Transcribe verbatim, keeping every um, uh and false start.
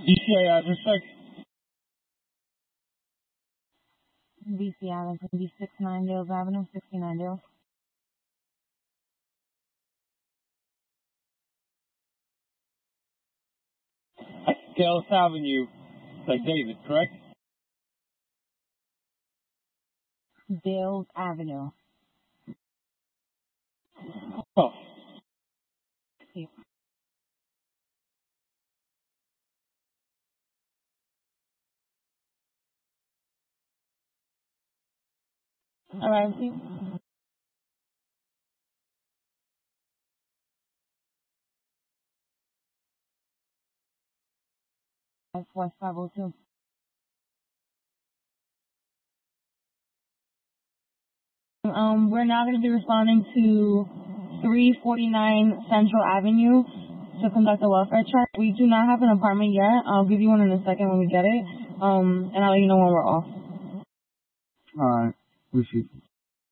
D C A address check. D C Adams, B sixty-nine Dales Avenue, sixty-nine Dales. Dales Avenue, like David, correct? Dales Avenue. Oh. Yeah. All right, see. West five oh two. Um, we're now going to be responding to three forty-nine Central Avenue to conduct a welfare check. We do not have an apartment yet. I'll give you one in a second when we get it. Um, and I'll let you know when we're off. All right. Appreciate it.